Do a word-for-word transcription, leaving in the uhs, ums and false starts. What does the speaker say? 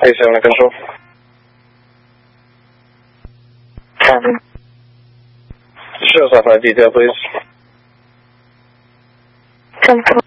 eight seven control. Seven. Show us off my detail, please. Control.